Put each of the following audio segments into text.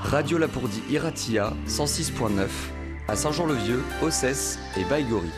Radio Lapourdie Iratia 106.9 à Saint-Jean-le-Vieux, Ossès et Baïgori.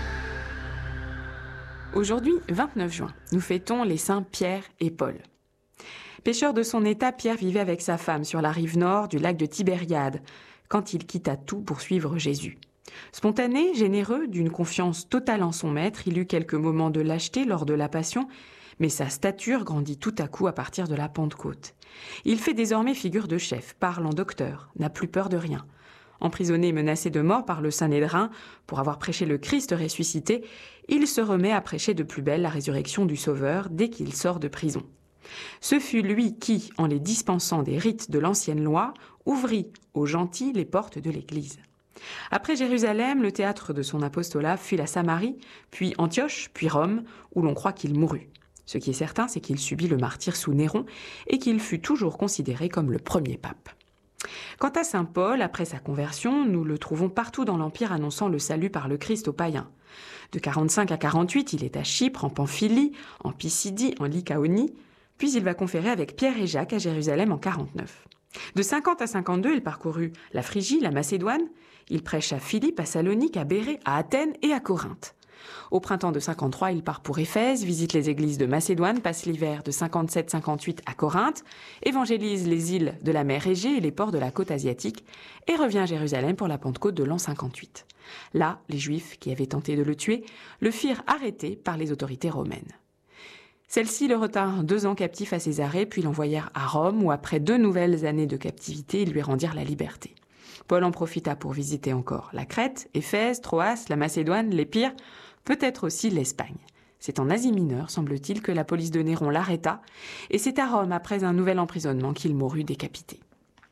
Aujourd'hui, 29 juin, nous fêtons les saints Pierre et Paul. Pêcheur de son état, Pierre vivait avec sa femme sur la rive nord du lac de Tibériade, quand il quitta tout pour suivre Jésus. Spontané, généreux, d'une confiance totale en son maître, il eut quelques moments de lâcheté lors de la Passion, mais sa stature grandit tout à coup à partir de la Pentecôte. Il fait désormais figure de chef, parle en docteur, n'a plus peur de rien. Emprisonné et menacé de mort par le Sanhédrin pour avoir prêché le Christ ressuscité, il se remet à prêcher de plus belle la résurrection du Sauveur dès qu'il sort de prison. Ce fut lui qui, en les dispensant des rites de l'ancienne loi, ouvrit aux gentils les portes de l'Église. Après Jérusalem, le théâtre de son apostolat fut la Samarie, puis Antioche, puis Rome, où l'on croit qu'il mourut. Ce qui est certain, c'est qu'il subit le martyre sous Néron et qu'il fut toujours considéré comme le premier pape. Quant à saint Paul, après sa conversion, nous le trouvons partout dans l'Empire annonçant le salut par le Christ aux païens. De 45 à 48, il est à Chypre, en Pamphylie, en Pisidie, en Lycaonie, puis il va conférer avec Pierre et Jacques à Jérusalem en 49. De 50 à 52, il parcourut la Phrygie, la Macédoine, il prêche à Philippe, à Salonique, à Bérée, à Athènes et à Corinthe. Au printemps de 53, il part pour Éphèse, visite les églises de Macédoine, passe l'hiver de 57-58 à Corinthe, évangélise les îles de la mer Égée et les ports de la côte asiatique et revient à Jérusalem pour la Pentecôte de l'an 58. Là, les Juifs qui avaient tenté de le tuer le firent arrêter par les autorités romaines. Celles-ci le retinrent 2 ans captif à Césarée, puis l'envoyèrent à Rome où, après 2 nouvelles années de captivité, ils lui rendirent la liberté. Paul en profita pour visiter encore la Crète, Éphèse, Troas, la Macédoine, l'Épire, peut-être aussi l'Espagne. C'est en Asie mineure, semble-t-il, que la police de Néron l'arrêta, et c'est à Rome, après un nouvel emprisonnement, qu'il mourut décapité.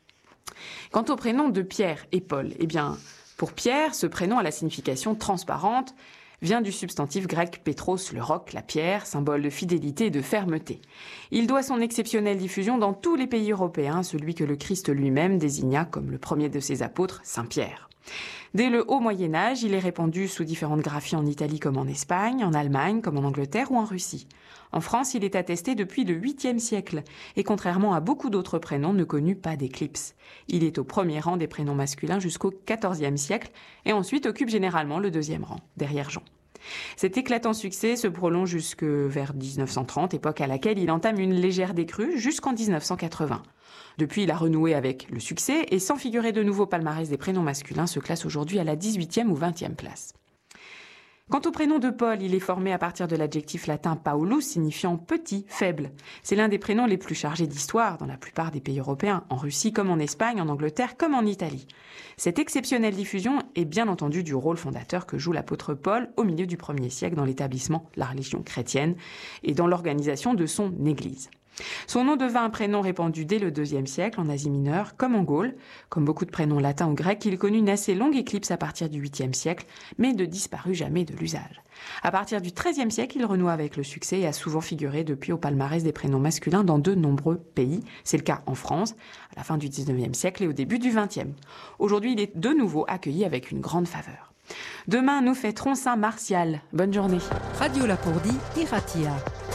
Quant au prénom de Pierre et Paul, pour Pierre, ce prénom a la signification transparente, vient du substantif grec pétros, le roc, la pierre, symbole de fidélité et de fermeté. Il doit son exceptionnelle diffusion dans tous les pays européens, celui que le Christ lui-même désigna comme le premier de ses apôtres, Saint Pierre. Dès le haut Moyen-Âge, il est répandu sous différentes graphies en Italie comme en Espagne, en Allemagne comme en Angleterre ou en Russie. En France, il est attesté depuis le 8e siècle et contrairement à beaucoup d'autres prénoms, ne connut pas d'éclipse. Il est au premier rang des prénoms masculins jusqu'au 14e siècle et ensuite occupe généralement le 2e rang, derrière Jean. Cet éclatant succès se prolonge jusque vers 1930, époque à laquelle il entame une légère décrue jusqu'en 1980. Depuis, il a renoué avec le succès et sans figurer de nouveau au palmarès des prénoms masculins, se classe aujourd'hui à la 18e ou 20e place. Quant au prénom de Paul, il est formé à partir de l'adjectif latin Paulus, signifiant petit, faible. C'est l'un des prénoms les plus chargés d'histoire dans la plupart des pays européens, en Russie comme en Espagne, en Angleterre comme en Italie. Cette exceptionnelle diffusion est bien entendu du rôle fondateur que joue l'apôtre Paul au milieu du 1er siècle dans l'établissement de la religion chrétienne et dans l'organisation de son église. Son nom devint un prénom répandu dès le 2e siècle en Asie mineure, comme en Gaule. Comme beaucoup de prénoms latins ou grecs, il connut une assez longue éclipse à partir du 8e siècle, mais ne disparut jamais de l'usage. À partir du 13e siècle, il renoua avec le succès et a souvent figuré depuis au palmarès des prénoms masculins dans de nombreux pays. C'est le cas en France, à la fin du 19e siècle et au début du 20e. Aujourd'hui, il est de nouveau accueilli avec une grande faveur. Demain, nous fêterons Saint Martial. Bonne journée. Radio Lapourdie Iratia.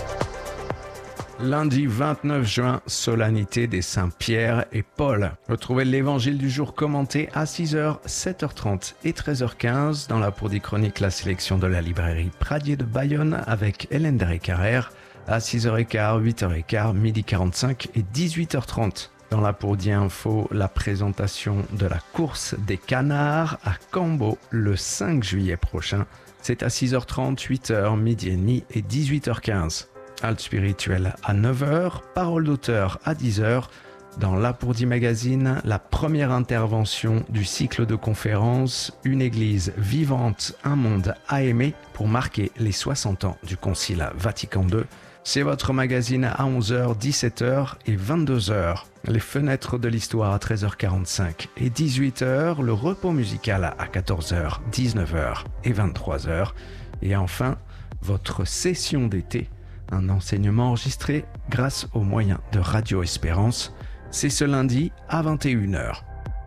Lundi 29 juin, solennité des saints Pierre et Paul. Retrouvez l'évangile du jour commenté à 6h, 7h30 et 13h15 dans la Lapourdie Chronique, la sélection de la librairie Pradier de Bayonne avec Hélène Derré-Carrère à 6h15, 8h15, 12h45 et 18h30. Dans la Lapourdie Info, la présentation de la course des canards à Cambo le 5 juillet prochain. C'est à 6h30, 8h, midi et demi et 18h15. Halte spirituelle à 9h, parole d'auteur à 10h. Dans la Lapourdie Magazine, la première intervention du cycle de conférences « Une église vivante, un monde à aimer » pour marquer les 60 ans du Concile Vatican II. C'est votre magazine à 11h, 17h et 22h. Les fenêtres de l'histoire à 13h45 et 18h. Le repos musical à 14h, 19h et 23h. Et enfin, votre session d'été. Un enseignement enregistré grâce aux moyens de Radio Espérance. C'est ce lundi à 21h.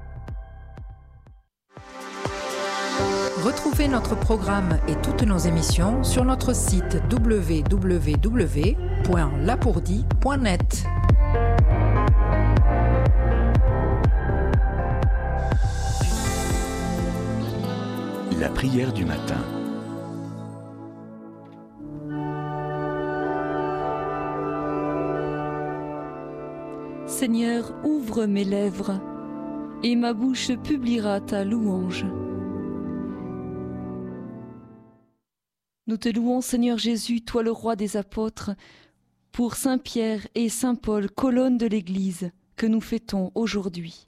Retrouvez notre programme et toutes nos émissions sur notre site www.lapourdie.net. prière du matin. Seigneur, ouvre mes lèvres, et ma bouche publiera ta louange. Nous te louons, Seigneur Jésus, toi le roi des apôtres, pour Saint Pierre et Saint Paul, colonnes de l'Église, que nous fêtons aujourd'hui.